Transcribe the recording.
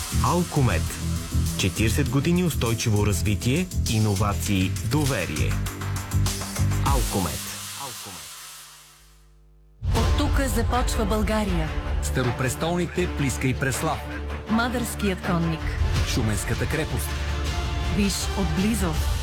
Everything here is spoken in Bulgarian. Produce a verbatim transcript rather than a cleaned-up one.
Алкомет. четиридесет години устойчиво развитие, иновации, доверие. Алкомет. От тук започва България. Старопрестолните Плиска и Преслав. Мадърският конник. Шуменската крепост. Виж отблизо